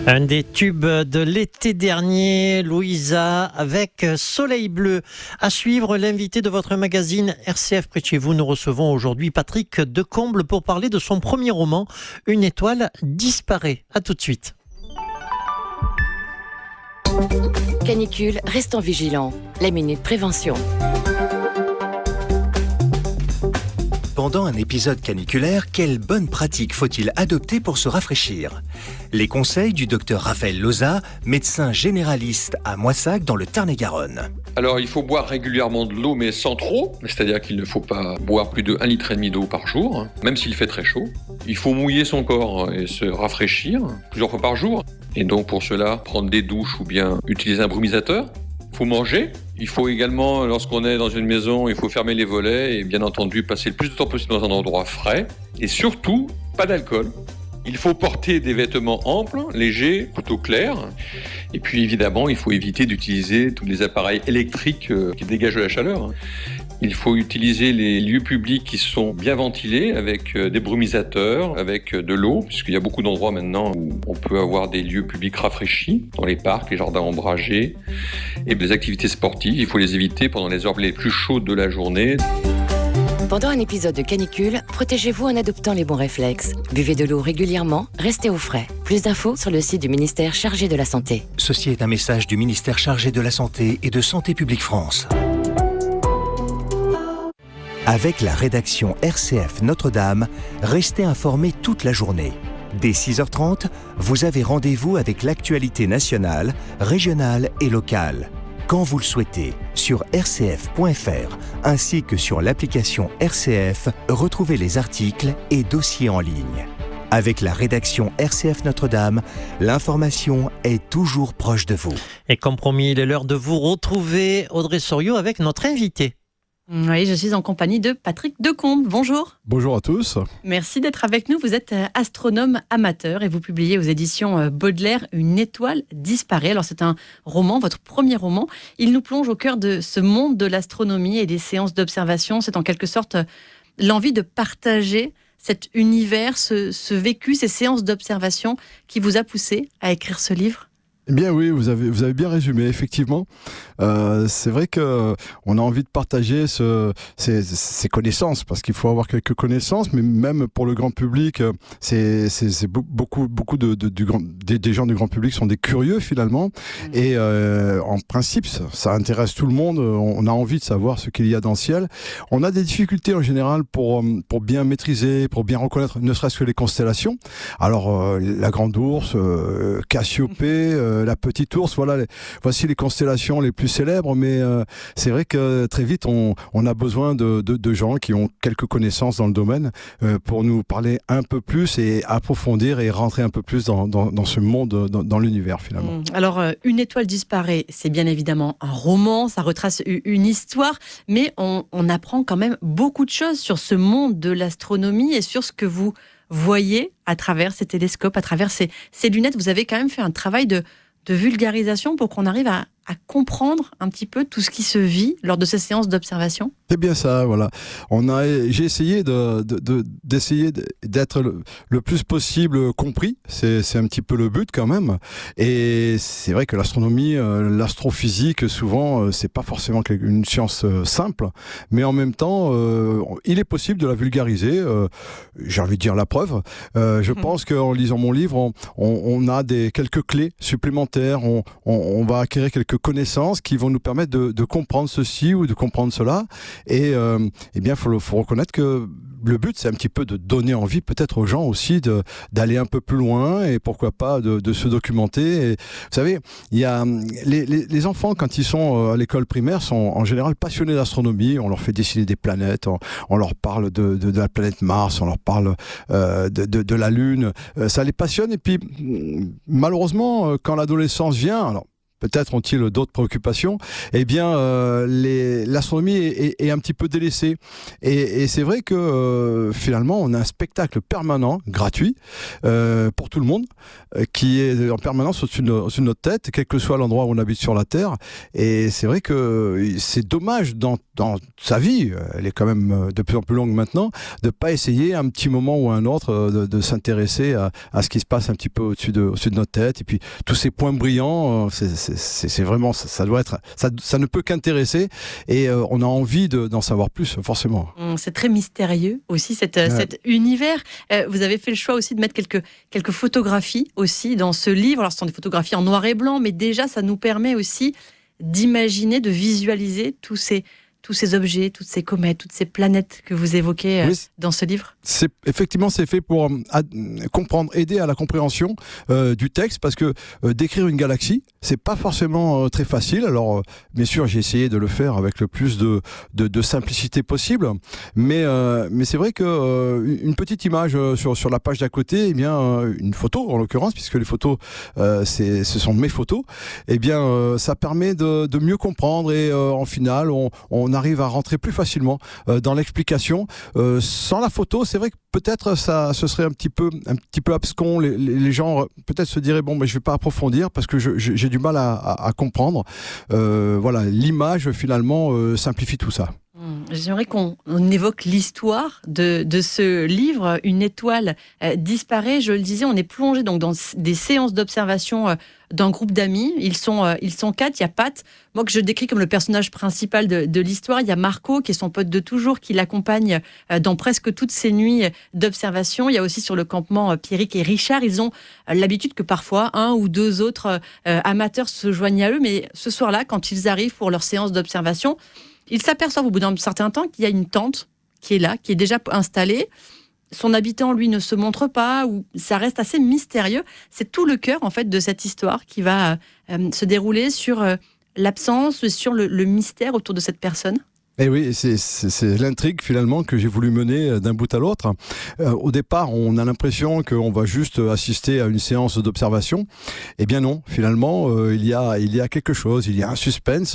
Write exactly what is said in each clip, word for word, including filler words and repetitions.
Un des tubes de l'été dernier, Louisa, avec Soleil Bleu. À suivre, l'invité de votre magazine R C F près de chez vous. Nous recevons aujourd'hui Patrick Decomble pour parler de son premier roman, Une étoile disparaît. À tout de suite. Canicule, restons vigilants. La Minute Prévention. Pendant un épisode caniculaire, quelles bonnes pratiques faut-il adopter pour se rafraîchir ? Les conseils du docteur Raphaël Loza, médecin généraliste à Moissac dans le Tarn-et-Garonne. Alors il faut boire régulièrement de l'eau, mais sans trop, c'est-à-dire qu'il ne faut pas boire plus de un litre et demi d'eau par jour, même s'il fait très chaud. Il faut mouiller son corps et se rafraîchir plusieurs fois par jour, et donc pour cela prendre des douches ou bien utiliser un brumisateur. Il faut manger. Il faut également, lorsqu'on est dans une maison, il faut fermer les volets et bien entendu passer le plus de temps possible dans un endroit frais. Et surtout, pas d'alcool. Il faut porter des vêtements amples, légers, plutôt clairs. Et puis évidemment, il faut éviter d'utiliser tous les appareils électriques qui dégagent de la chaleur. Il faut utiliser les lieux publics qui sont bien ventilés avec des brumisateurs, avec de l'eau, puisqu'il y a beaucoup d'endroits maintenant où on peut avoir des lieux publics rafraîchis, dans les parcs, les jardins ombragés. Et les activités sportives, il faut les éviter pendant les heures les plus chaudes de la journée. Pendant un épisode de canicule, protégez-vous en adoptant les bons réflexes. Buvez de l'eau régulièrement, restez au frais. Plus d'infos sur le site du ministère chargé de la Santé. Ceci est un message du ministère chargé de la Santé et de Santé publique France. Avec la rédaction R C F Notre-Dame, restez informés toute la journée. Dès six heures trente, vous avez rendez-vous avec l'actualité nationale, régionale et locale. Quand vous le souhaitez, sur r c f point f r ainsi que sur l'application R C F, retrouvez les articles et dossiers en ligne. Avec la rédaction R C F Notre-Dame, l'information est toujours proche de vous. Et comme promis, il est l'heure de vous retrouver, Audrey Soriot, avec notre invité. Oui, je suis en compagnie de Patrick Decomble. Bonjour. Bonjour à tous. Merci d'être avec nous. Vous êtes astronome amateur et vous publiez aux éditions Baudelaire Une étoile disparaît. Alors c'est un roman, votre premier roman. Il nous plonge au cœur de ce monde de l'astronomie et des séances d'observation. C'est en quelque sorte l'envie de partager cet univers, ce, ce vécu, ces séances d'observation qui vous a poussé à écrire ce livre. Eh bien oui, vous avez, vous avez bien résumé, effectivement. Euh, c'est vrai qu'on a envie de partager ce, ces, ces connaissances, parce qu'il faut avoir quelques connaissances, mais même pour le grand public, c'est, c'est, c'est beaucoup, beaucoup de, de, du grand, des, des gens du grand public sont des curieux finalement, mmh. et euh, en principe, ça, ça intéresse tout le monde, on a envie de savoir ce qu'il y a dans le ciel. On a des difficultés en général pour, pour bien maîtriser, pour bien reconnaître ne serait-ce que les constellations. Alors, euh, la Grande Ourse, euh, Cassiopée, euh, la Petite Ourse, voilà, les, voici les constellations les plus célèbres, mais euh, c'est vrai que très vite on, on a besoin de, de, de gens qui ont quelques connaissances dans le domaine euh, pour nous parler un peu plus et approfondir et rentrer un peu plus dans, dans, dans ce monde, dans, dans l'univers finalement. Mmh. Alors, euh, Une étoile disparaît, c'est bien évidemment un roman, ça retrace une histoire, mais on, on apprend quand même beaucoup de choses sur ce monde de l'astronomie et sur ce que vous voyez à travers ces télescopes, à travers ces, ces lunettes. Vous avez quand même fait un travail de de vulgarisation pour qu'on arrive à, à comprendre un petit peu tout ce qui se vit lors de ces séances d'observation. C'est bien ça, voilà. On a, j'ai essayé de, de, de, d'essayer d'être le, le plus possible compris. C'est, c'est un petit peu le but quand même. Et c'est vrai que l'astronomie, euh, l'astrophysique, souvent, euh, c'est pas forcément une science euh, simple, mais en même temps, euh, il est possible de la vulgariser. Euh, j'ai envie de dire la preuve. Euh, je mmh. pense qu'en lisant mon livre, on, on, on a des quelques clés supplémentaires. On, on, on va acquérir quelques connaissances qui vont nous permettre de, de comprendre ceci ou de comprendre cela. Et euh, eh bien, faut, faut reconnaître que le but, c'est un petit peu de donner envie peut-être aux gens aussi de, d'aller un peu plus loin et pourquoi pas de, de se documenter. Et, vous savez, il y a les, les, les enfants, quand ils sont à l'école primaire, sont en général passionnés d'astronomie. On leur fait dessiner des planètes, on, on leur parle de, de, de la planète Mars, on leur parle euh, de, de, de la Lune. Euh, ça les passionne. Et puis, malheureusement, quand l'adolescence vient, alors peut-être ont-ils d'autres préoccupations, eh bien, euh, les, l'astronomie est, est, est un petit peu délaissée. Et, et c'est vrai que euh, finalement, on a un spectacle permanent, gratuit, euh, pour tout le monde, euh, qui est en permanence au-dessus de, au-dessus de notre tête, quel que soit l'endroit où on habite sur la Terre. Et c'est vrai que c'est dommage dans, dans sa vie, elle est quand même de plus en plus longue maintenant, de ne pas essayer un petit moment ou un autre de, de s'intéresser à, à ce qui se passe un petit peu au-dessus de, au-dessus de notre tête. Et puis tous ces points brillants, c'est, c'est, c'est, c'est vraiment, ça, ça doit être, ça, ça ne peut qu'intéresser. Et euh, on a envie de, d'en savoir plus, forcément. C'est très mystérieux aussi cet, ouais. cet univers. Euh, vous avez fait le choix aussi de mettre quelques, quelques photographies aussi dans ce livre. Alors ce sont des photographies en noir et blanc, mais déjà ça nous permet aussi d'imaginer, de visualiser tous ces, tous ces objets, toutes ces comètes, toutes ces planètes que vous évoquez euh, oui, dans ce livre. C'est, effectivement, c'est fait pour euh, ad, comprendre, aider à la compréhension euh, du texte, parce que euh, décrire une galaxie, c'est pas forcément euh, très facile. Alors, euh, bien sûr, j'ai essayé de le faire avec le plus de, de, de simplicité possible, mais, euh, mais c'est vrai que euh, une petite image euh, sur, sur la page d'à côté, eh bien, euh, une photo en l'occurrence, puisque les photos, euh, c'est, ce sont mes photos, eh bien, euh, ça permet de, de mieux comprendre et euh, en finale, on, on arrive à rentrer plus facilement euh, dans l'explication. Euh, sans la photo, c'est vrai que peut-être ça, ce serait un petit peu, un petit peu abscon. Les, les, les gens peut-être se diraient bon, mais je vais pas approfondir parce que je, je, j'ai du mal à, à, à comprendre. Euh, voilà, l'image finalement euh, simplifie tout ça. J'aimerais qu'on on évoque l'histoire de, de ce livre. Une étoile euh, disparaît. Je le disais, on est plongé donc dans des séances d'observation euh, d'un groupe d'amis. Ils sont, euh, ils sont quatre. Il y a Pat, moi que je décris comme le personnage principal de, de l'histoire. Il y a Marco, qui est son pote de toujours, qui l'accompagne euh, dans presque toutes ses nuits d'observation. Il y a aussi sur le campement euh, Pierrick et Richard. Ils ont euh, l'habitude que parfois un ou deux autres euh, amateurs se joignent à eux. Mais ce soir-là, quand ils arrivent pour leur séance d'observation, ils s'aperçoivent au bout d'un certain temps qu'il y a une tente qui est là, qui est déjà installée. Son habitant, lui, ne se montre pas, ou ça reste assez mystérieux. C'est tout le cœur, en fait, de cette histoire qui va euh, se dérouler sur euh, l'absence, sur le, le mystère autour de cette personne. Et oui, c'est, c'est, c'est l'intrigue finalement que j'ai voulu mener d'un bout à l'autre. Euh, au départ, on a l'impression qu'on va juste assister à une séance d'observation. Eh bien non, finalement, euh, il y a il y a quelque chose, il y a un suspense.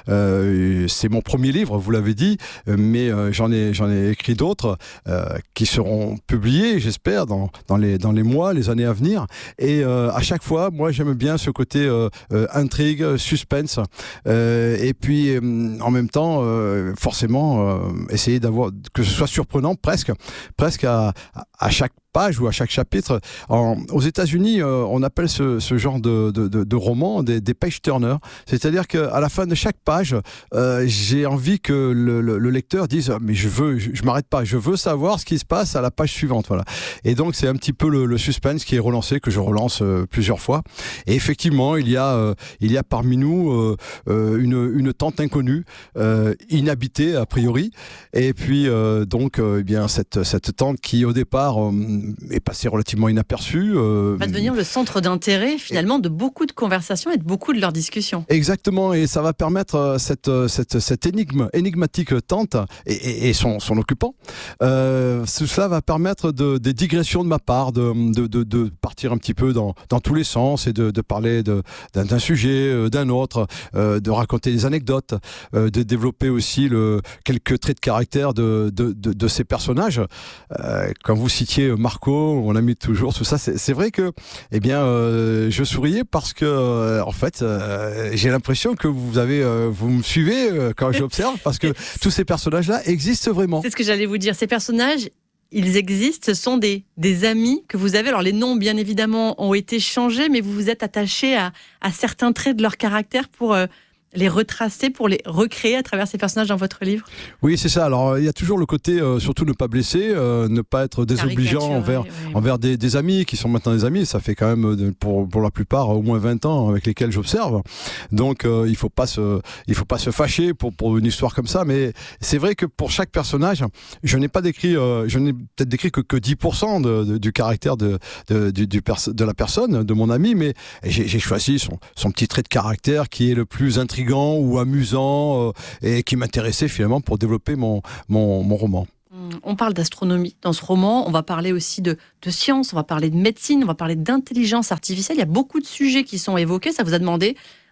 Euh, c'est mon premier livre, vous l'avez dit, mais euh, j'en ai j'en ai écrit d'autres euh, qui seront publiés, j'espère, dans dans les dans les mois, les années à venir. Et euh, à chaque fois, moi, j'aime bien ce côté euh, euh, intrigue, suspense, euh, et puis euh, en même temps. Euh, forcément euh, essayer d'avoir que ce soit surprenant presque presque à, à chaque page ou à chaque chapitre. En, aux États-Unis, euh, on appelle ce, ce genre de, de, de, de roman des, des page turners. C'est-à-dire qu'à la fin de chaque page, euh, j'ai envie que le, le, le lecteur dise ah, mais je veux, je, je m'arrête pas, je veux savoir ce qui se passe à la page suivante. Voilà. Et donc c'est un petit peu le, le suspense qui est relancé, que je relance euh, plusieurs fois. Et effectivement, il y a, euh, il y a parmi nous euh, euh, une, une tente inconnue, euh, inhabitée a priori. Et puis euh, donc, euh, eh bien cette, cette tente qui au départ euh, est passé relativement inaperçu. Euh, va devenir le centre d'intérêt finalement de beaucoup de conversations et de beaucoup de leurs discussions. Exactement, et ça va permettre cette, cette, cette énigme, énigmatique tente et, et, et son, son occupant. Euh, cela va permettre de, des digressions de ma part, de, de, de, de partir un petit peu dans, dans tous les sens et de, de parler de, d'un, d'un sujet, d'un autre, euh, de raconter des anecdotes, euh, de développer aussi le, quelques traits de caractère de, de, de, de ces personnages. Euh, quand vous citiez Marco, on ami toujours, tout ça, c'est, c'est vrai que, eh bien, euh, je souriais parce que, euh, en fait, euh, j'ai l'impression que vous avez, euh, vous me suivez euh, quand j'observe, parce que tous ces personnages-là existent vraiment. C'est ce que j'allais vous dire. Ces personnages, ils existent, ce sont des, des amis que vous avez. Alors les noms, bien évidemment, ont été changés, mais vous vous êtes attaché à, à certains traits de leur caractère pour euh, les retracer, pour les recréer à travers ces personnages dans votre livre. Oui, c'est ça. Alors, il y a toujours le côté, euh, surtout ne pas blesser, euh, ne pas être désobligeant envers, oui, oui. envers des, des amis qui sont maintenant des amis. Ça fait quand même, pour, pour la plupart, au moins vingt ans avec lesquels j'observe. Donc, euh, il faut pas se, il faut pas se fâcher pour, pour une histoire comme ça. Mais c'est vrai que pour chaque personnage, je n'ai pas décrit, euh, je n'ai peut-être décrit que, que dix pour cent de, de, du caractère de, de, du, du pers- de la personne, de mon ami. Mais j'ai, j'ai choisi son, son petit trait de caractère qui est le plus intriguant ou amusant euh, et qui m'intéressait finalement pour développer mon, mon, mon roman. On parle d'astronomie dans ce roman, on va parler aussi de, de science, on va parler de médecine, on va parler d'intelligence artificielle. Il y a beaucoup de sujets qui sont évoqués. Ça vous a demandé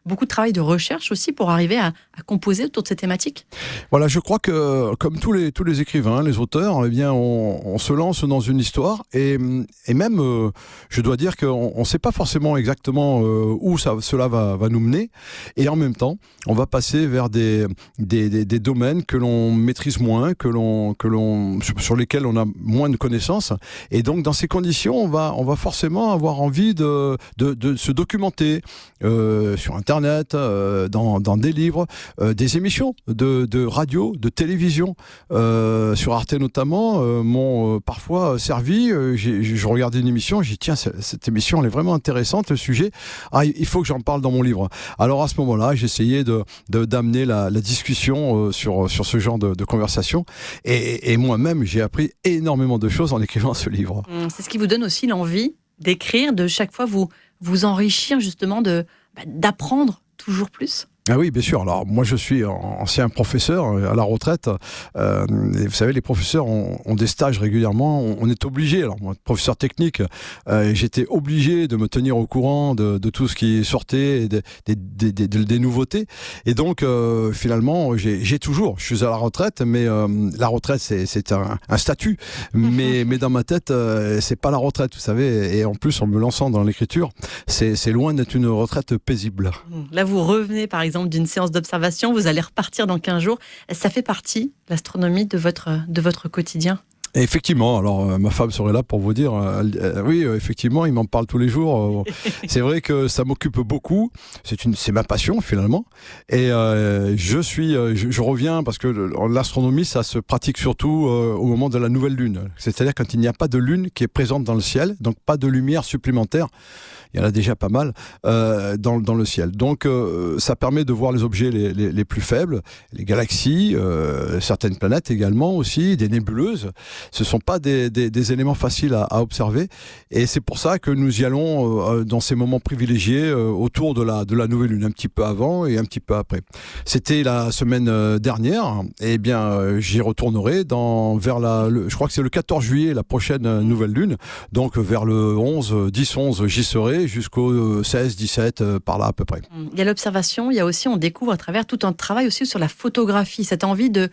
beaucoup de travail de recherche aussi pour arriver à, à composer autour de ces thématiques. Voilà, je crois que comme tous les tous les écrivains, les auteurs, eh bien, on, on se lance dans une histoire et, et même, euh, je dois dire qu'on ne sait pas forcément exactement euh, où ça, cela va, va nous mener. Et en même temps, on va passer vers des des, des, des domaines que l'on maîtrise moins, que l'on que l'on sur lesquels on a moins de connaissances. Et donc, dans ces conditions, on va on va forcément avoir envie de de, de se documenter euh, sur Internet, euh, dans dans des livres, euh, des émissions de de radio, de télévision, euh, sur Arte notamment, euh, m'ont euh, parfois servi. Euh, j'ai, je regardais une émission, j'ai dit tiens, cette émission elle est vraiment intéressante, le sujet. Ah, il faut que j'en parle dans mon livre. Alors à ce moment-là, j'essayais de, de d'amener la, la discussion euh, sur sur ce genre de, de conversation. Et, et moi-même, j'ai appris énormément de choses en écrivant ce livre. C'est ce qui vous donne aussi l'envie d'écrire, de chaque fois vous vous enrichir justement, de bah, d'apprendre toujours plus. Ah oui, bien sûr. Alors moi, je suis ancien professeur à la retraite. Euh, et vous savez, les professeurs ont, ont des stages régulièrement. On, on est obligé. Alors moi, professeur technique, euh, j'étais obligé de me tenir au courant de, de tout ce qui sortait, des, des, des, des, des nouveautés. Et donc, euh, finalement, j'ai, j'ai toujours. Je suis à la retraite, mais euh, la retraite, c'est, c'est un, un statut. Mais, mais dans ma tête, euh, c'est pas la retraite, vous savez. Et en plus, en me lançant dans l'écriture, c'est, c'est loin d'être une retraite paisible. Là, vous revenez, par exemple, d'une séance d'observation, vous allez repartir dans quinze jours. Ça fait partie, l'astronomie, de votre, de votre quotidien ? Et effectivement, alors euh, ma femme serait là pour vous dire, euh, euh, oui, euh, effectivement, il m'en parle tous les jours. Euh, c'est vrai que ça m'occupe beaucoup. C'est une, c'est ma passion finalement. Et euh, je suis, euh, je, je reviens parce que l'astronomie, ça se pratique surtout euh, au moment de la nouvelle lune. C'est-à-dire quand il n'y a pas de lune qui est présente dans le ciel, donc pas de lumière supplémentaire. Il y en a déjà pas mal euh, dans, dans le ciel. Donc euh, ça permet de voir les objets les, les, les plus faibles, les galaxies, euh, certaines planètes également aussi, des nébuleuses. Ce ne sont pas des, des, des éléments faciles à, à observer. Et c'est pour ça que nous y allons euh, dans ces moments privilégiés euh, autour de la, de la nouvelle lune, un petit peu avant et un petit peu après. C'était la semaine dernière. Et bien euh, j'y retournerai dans, vers la, le, je crois que c'est le quatorze juillet, la prochaine nouvelle lune. Donc vers le onze, dix, onze, j'y serai. Jusqu'au seize, dix-sept, par là à peu près. Il y a l'observation, il y a aussi, on découvre à travers tout un travail aussi sur la photographie, cette envie de,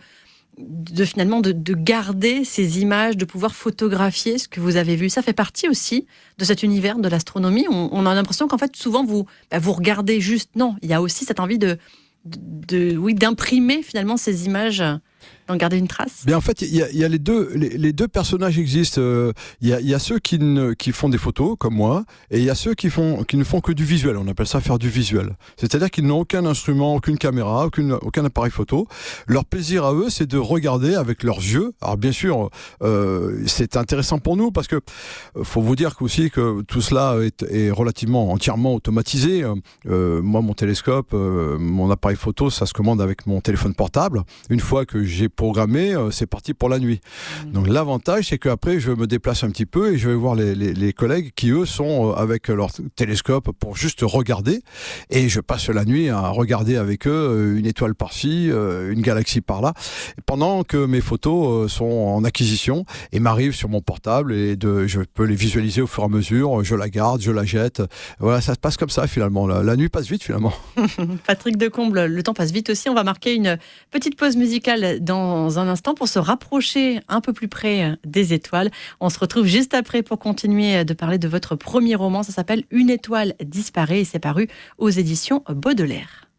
de finalement de, de garder ces images, de pouvoir photographier ce que vous avez vu. Ça fait partie aussi de cet univers de l'astronomie. On, on a l'impression qu'en fait, souvent, vous, bah, vous regardez juste. Non, il y a aussi cette envie de, de, de, oui, d'imprimer finalement ces images, d'en garder une trace. Bien, en fait, il y a, il y a les deux, les, les deux personnages existent. Euh, il y a, il y a ceux qui, ne, qui font des photos comme moi, et il y a ceux qui font, qui ne font que du visuel. On appelle ça faire du visuel. C'est-à-dire qu'ils n'ont aucun instrument, aucune caméra, aucune, aucun appareil photo. Leur plaisir à eux, c'est de regarder avec leurs yeux. Alors bien sûr, euh, c'est intéressant pour nous parce que euh, faut vous dire aussi que tout cela est, est relativement entièrement automatisé. Euh, moi, mon télescope, euh, mon appareil photo, ça se commande avec mon téléphone portable. Une fois que j'ai programmé, euh, c'est parti pour la nuit. Mmh. Donc l'avantage, c'est qu'après, je me déplace un petit peu et je vais voir les, les, les collègues qui, eux, sont euh, avec leur télescope pour juste regarder. Et je passe la nuit à regarder avec eux euh, une étoile par-ci, euh, une galaxie par-là, pendant que mes photos euh, sont en acquisition et m'arrivent sur mon portable et de, je peux les visualiser au fur et à mesure. Je la garde, je la jette. Voilà, ça se passe comme ça finalement. La, la nuit passe vite finalement. Patrick Decomble, le temps passe vite aussi. On va marquer une petite pause musicale dans un instant pour se rapprocher un peu plus près des étoiles. On se retrouve juste après pour continuer de parler de votre premier roman. Ça s'appelle Une étoile disparaît et c'est paru aux éditions Baudelaire.